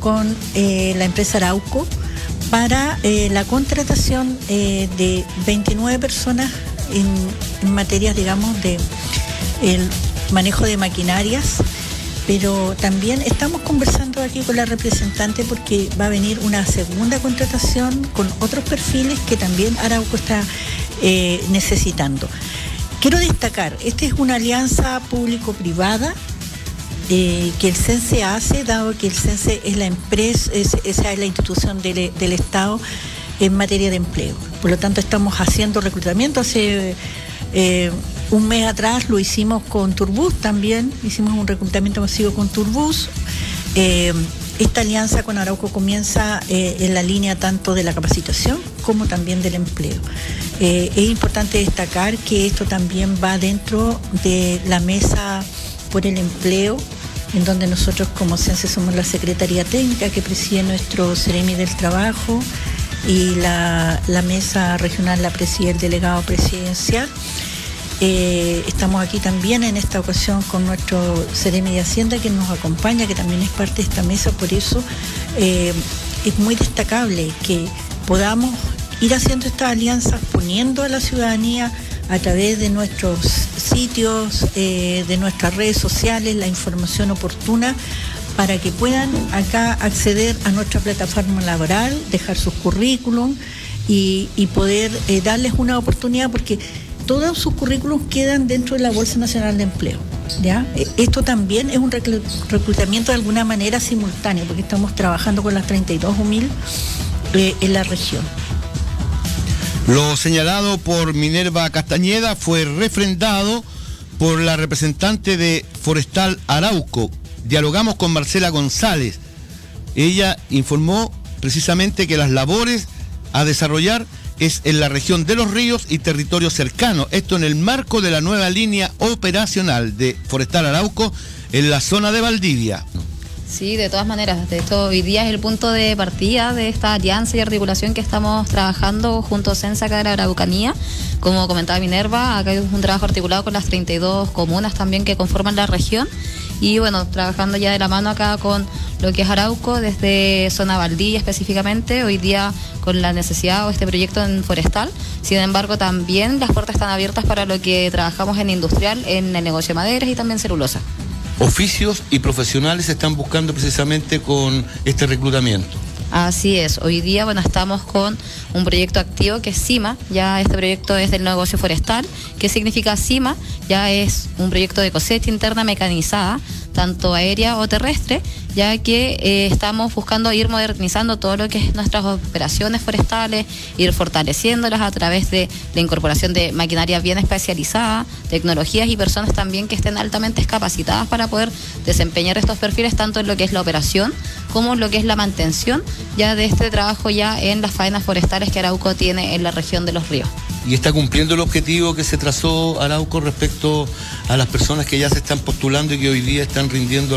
con la empresa Arauco para la contratación de 29 personas en materias, digamos, de el manejo de maquinarias, pero también estamos conversando aquí con la representante porque va a venir una segunda contratación con otros perfiles que también Arauco está necesitando. Quiero destacar, esta es una alianza público-privada que el CENSE hace, dado que el CENSE es la empresa, esa es la institución del Estado en materia de empleo. Por lo tanto, estamos haciendo reclutamiento. Hace un mes atrás lo hicimos con Turbus también, hicimos un reclutamiento masivo con Turbus. Esta alianza con Arauco comienza en la línea tanto de la capacitación como también del empleo. Es importante destacar que esto también va dentro de la mesa por el empleo, en donde nosotros como CENSE somos la Secretaría Técnica que preside nuestro Ceremi del Trabajo, y la mesa regional la preside el delegado presidencial. Estamos aquí también en esta ocasión con nuestro Ceremi de Hacienda, que nos acompaña, que también es parte de esta mesa. Por eso es muy destacable que podamos ir haciendo estas alianzas, poniendo a la ciudadanía a través de nuestros sitios, de nuestras redes sociales, la información oportuna para que puedan acá acceder a nuestra plataforma laboral, dejar sus currículum y poder darles una oportunidad, porque todos sus currículums quedan dentro de la Bolsa Nacional de Empleo, ¿ya? Esto también es un reclutamiento de alguna manera simultáneo, porque estamos trabajando con las 32 UMIL en la región. Lo señalado por Minerva Castañeda fue refrendado por la representante de Forestal Arauco. Dialogamos con Marcela González. Ella informó precisamente que las labores a desarrollar es en la región de Los Ríos y territorios cercanos. Esto en el marco de la nueva línea operacional de Forestal Arauco en la zona de Valdivia. Sí, de todas maneras, de esto hoy día es el punto de partida de esta alianza y articulación que estamos trabajando junto a CENSE acá de la Araucanía. Como comentaba Minerva, acá hay un trabajo articulado con las 32 comunas también que conforman la región, y bueno, trabajando ya de la mano acá con lo que es Arauco, desde zona Valdivia específicamente, hoy día con la necesidad o este proyecto en Forestal. Sin embargo, también las puertas están abiertas para lo que trabajamos en industrial, en el negocio de maderas y también celulosa. Oficios y profesionales se están buscando precisamente con este reclutamiento. Así es, hoy día estamos con un proyecto activo que es CIMA, ya este proyecto es del negocio forestal. ¿Qué significa CIMA? Ya es un proyecto de cosecha interna mecanizada, tanto aérea o terrestre, ya que estamos buscando ir modernizando todo lo que es nuestras operaciones forestales, ir fortaleciéndolas a través de la incorporación de maquinaria bien especializada, tecnologías y personas también que estén altamente capacitadas para poder desempeñar estos perfiles, tanto en lo que es la operación como en lo que es la mantención ya de este trabajo ya en las faenas forestales que Arauco tiene en la región de Los Ríos. ¿Y está cumpliendo el objetivo que se trazó Arauco respecto a las personas que ya se están postulando y que hoy día están rindiendo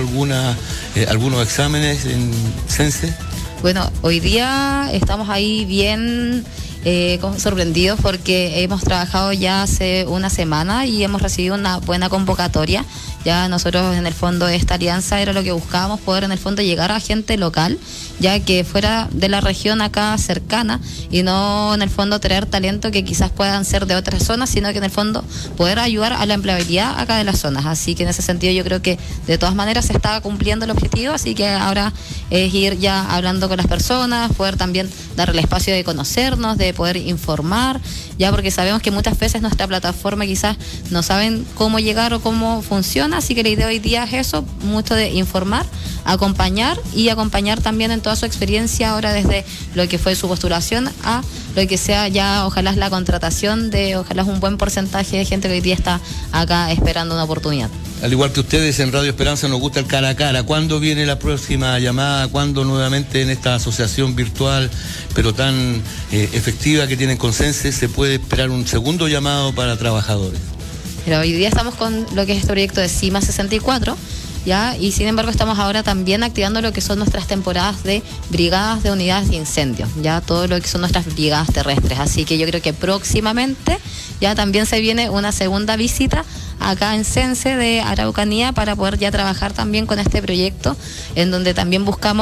algunos exámenes en CENSE? Bueno, hoy día estamos ahí bien sorprendidos porque hemos trabajado ya hace una semana y hemos recibido una buena convocatoria. Ya nosotros en el fondo esta alianza era lo que buscábamos, poder en el fondo llegar a gente local, ya que fuera de la región acá cercana, y no en el fondo traer talento que quizás puedan ser de otras zonas, sino que en el fondo poder ayudar a la empleabilidad acá de las zonas. Así que en ese sentido yo creo que de todas maneras se está cumpliendo el objetivo, así que ahora es ir ya hablando con las personas, poder también dar el espacio de conocernos, de poder informar, ya porque sabemos que muchas veces nuestra plataforma quizás no saben cómo llegar o cómo funciona, así que la idea hoy día es eso, mucho de informar, acompañar también en toda su experiencia ahora desde lo que fue su postulación a lo que sea ya ojalá la contratación de ojalá un buen porcentaje de gente que hoy día está acá esperando una oportunidad. Al igual que ustedes en Radio Esperanza nos gusta el cara a cara. ¿Cuándo viene la próxima llamada? ¿Cuándo nuevamente en esta asociación virtual pero tan efectiva que tienen con CENSE se puede esperar un segundo llamado para trabajadores? Pero hoy día estamos con lo que es este proyecto de CIMA 64, ¿ya? Y sin embargo estamos ahora también activando lo que son nuestras temporadas de brigadas de unidades de incendio, ya todo lo que son nuestras brigadas terrestres. Así que yo creo que próximamente ya también se viene una segunda visita acá en CENSE de Araucanía para poder ya trabajar también con este proyecto, en donde también buscamos